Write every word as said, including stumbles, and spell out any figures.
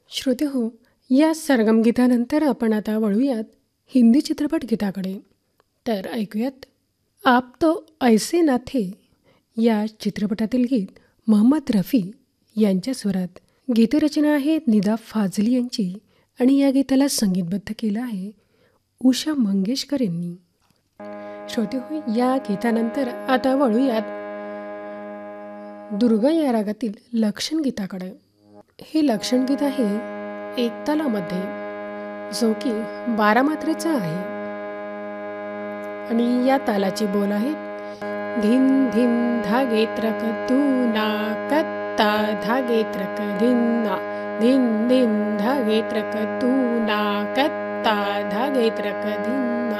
श्रोते हो, या सरगम गीतानंतर आपण आता वळूयात हिंदी चित्रपट गीताकडे. तर ऐकूयात आप तो ऐसे ना थे या चित्रपटातील गीत मोहम्मद रफी यांच्या स्वरात. गीतरचना आहे निदा फाजली यांची आणि या गीताला संगीतबद्ध केलं आहे उषा मंगेशकर यांनी. श्रोते हो, या गीतानंतर आता वळूयात दुर्गा या रागातील लक्षण गीताकडे. हे लक्षण गीत आहे एक तालामध्ये, जो की बारा मात्रेचा आहे आणि या तालाचे बोल आहेत धिन धिन धागे त्रक धूना कत्ता धागे त्रक धिन्ना धिन धिन धागे त्रक धूना कत्ता धागे त्रक धिन्ना.